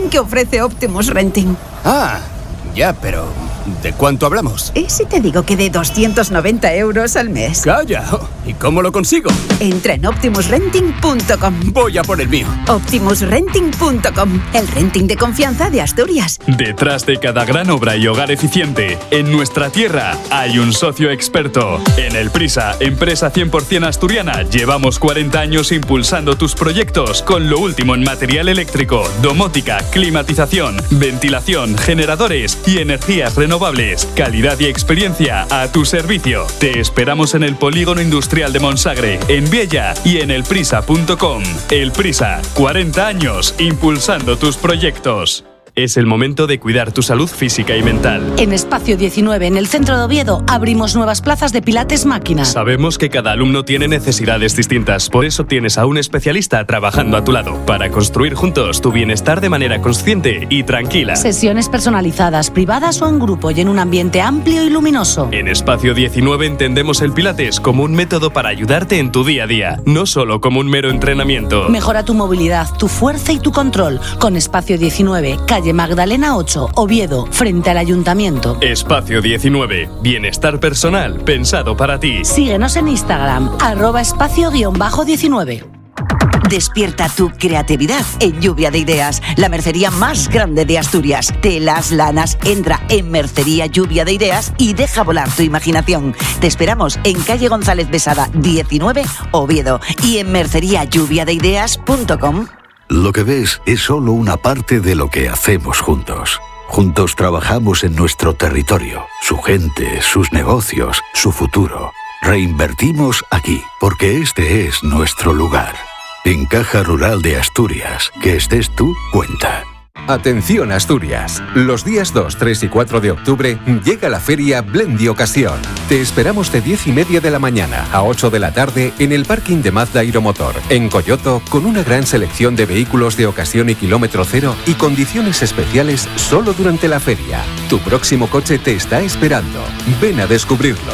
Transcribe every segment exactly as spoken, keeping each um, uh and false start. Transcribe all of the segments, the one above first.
que ofrece Optimus Renting. Ah, ya, pero ¿de cuánto hablamos? ¿Y si te digo que de doscientos noventa euros al mes? ¡Calla! ¿Y cómo lo consigo? Entra en optimus renting punto com. Voy a por el mío. optimus renting punto com, el renting de confianza de Asturias. Detrás de cada gran obra y hogar eficiente, en nuestra tierra hay un socio experto. En El Prisa, empresa cien por ciento asturiana, llevamos cuarenta años impulsando tus proyectos con lo último en material eléctrico, domótica, climatización, ventilación, generadores y energías renovables. Calidad y experiencia a tu servicio. Te esperamos en el Polígono Industrial de Monsagre, en Viella y en elprisa punto com. El Prisa, cuarenta años impulsando tus proyectos. Es el momento de cuidar tu salud física y mental. En Espacio diecinueve, en el centro de Oviedo, abrimos nuevas plazas de Pilates Máquina. Sabemos que cada alumno tiene necesidades distintas, por eso tienes a un especialista trabajando a tu lado, para construir juntos tu bienestar de manera consciente y tranquila. Sesiones personalizadas, privadas o en grupo y en un ambiente amplio y luminoso. En Espacio diecinueve entendemos el Pilates como un método para ayudarte en tu día a día, no solo como un mero entrenamiento. Mejora tu movilidad, tu fuerza y tu control con Espacio diecinueve, calle Magdalena ocho, Oviedo, frente al Ayuntamiento. Espacio diecinueve, bienestar personal pensado para ti. Síguenos en Instagram, arroba espacio guión bajo diecinueve. Despierta tu creatividad en Lluvia de Ideas, la mercería más grande de Asturias. Telas, lanas, entra en Mercería Lluvia de Ideas y deja volar tu imaginación. Te esperamos en calle González Besada diecinueve, Oviedo, y en mercería lluvia de ideas punto com. Lo que ves es solo una parte de lo que hacemos juntos. Juntos trabajamos en nuestro territorio, su gente, sus negocios, su futuro. Reinvertimos aquí, porque este es nuestro lugar. En Caja Rural de Asturias, que estés tú, cuenta. Atención Asturias, los días dos, tres y cuatro de octubre llega la feria Blendi Ocasión. Te esperamos de diez y media de la mañana a ocho de la tarde en el parking de Mazda Aeromotor, en Coyoto, con una gran selección de vehículos de ocasión y kilómetro cero y condiciones especiales solo durante la feria. Tu próximo coche te está esperando. Ven a descubrirlo.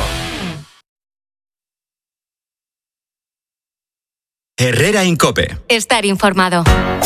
Herrera Incope. Estar informado.